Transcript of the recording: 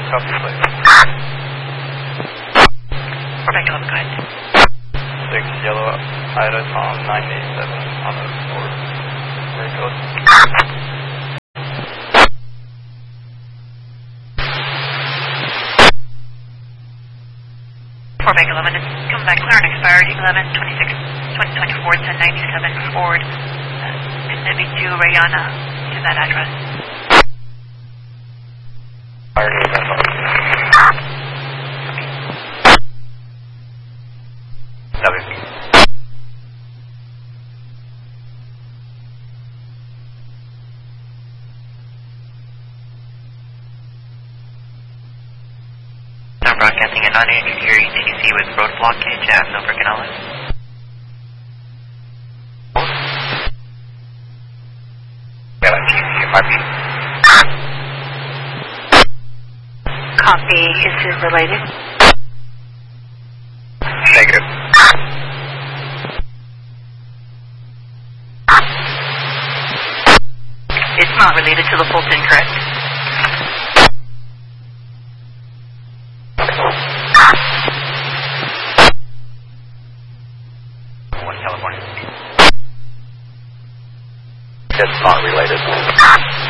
Copy, please. Perfect, go ahead. 6 Yellow Ida Tom 987 on the board. Very good. Perfect, 11, come back clear and expired 11/26/2024, 1097 Ford, Mississippi to Rayana to that address. I'm broadcasting a non-entry TC with road blockage at Silver Canales. Copy, is this related? Negative. It's not related to the Fulton, correct? California. It's not related.